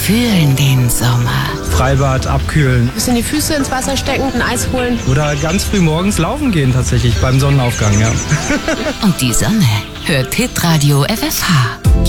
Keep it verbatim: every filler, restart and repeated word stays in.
fühlen den Sommer. Freibad, abkühlen. Bisschen die Füße ins Wasser stecken, ein Eis holen. Oder ganz früh morgens laufen gehen tatsächlich beim Sonnenaufgang, ja. Und die Sonne hört Hitradio F F H.